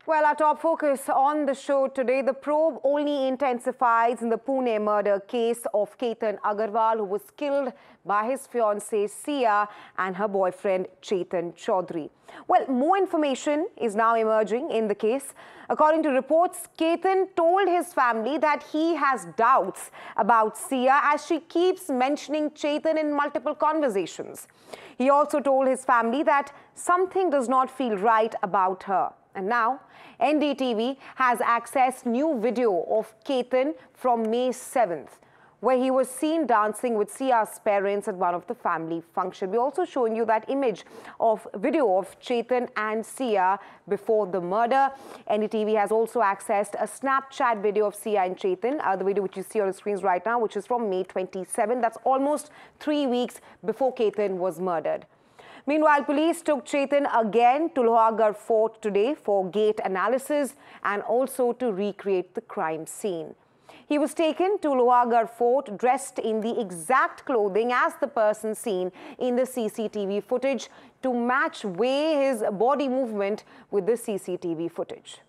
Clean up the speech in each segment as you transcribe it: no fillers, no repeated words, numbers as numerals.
Well, our top focus on the show today, the probe only intensifies in the Pune murder case of Ketan Agarwal, who was killed by his fiancée Sia and her boyfriend Chetan Chaudhary. Well, more information is now emerging in the case. According to reports, Ketan told his family that he has doubts about Sia as she keeps mentioning Chetan in multiple conversations. He also told his family that something does not feel right about her. And now, NDTV has accessed new video of Ketan from May 7th, where he was seen dancing with Sia's parents at one of the family functions. We're also showing you that image of video of Chetan and Sia before the murder. NDTV has also accessed a Snapchat video of Sia and Chetan, the video which you see on the screens right now, which is from May 27. That's almost 3 weeks before Ketan was murdered. Meanwhile, police took Chetan again to Lohagarh Fort today for gait analysis and also to recreate the crime scene. He was taken to Lohagarh Fort dressed in the exact clothing as the person seen in the CCTV footage to match his body movement with the CCTV footage.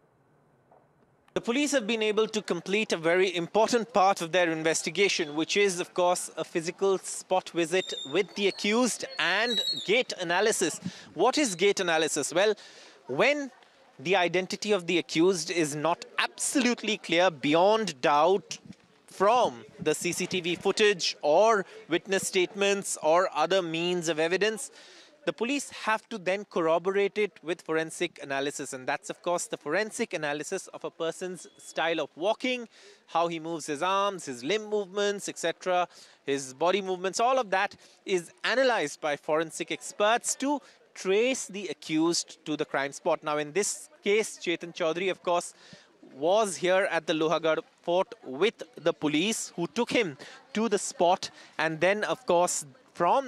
The police have been able to complete a very important part of their investigation, which is, of course, a physical spot visit with the accused and gait analysis. What is gait analysis? Well, when the identity of the accused is not absolutely clear beyond doubt from the CCTV footage or witness statements or other means of evidence, the police have to then corroborate it with forensic analysis. And that's, of course, the forensic analysis of a person's style of walking, how he moves his arms, his limb movements, etc., his body movements. All of that is analyzed by forensic experts to trace the accused to the crime spot. Now, in this case, Chetan Chaudhary, of course, was here at the Lohagarh Fort with the police who took him to the spot. And then, of course, from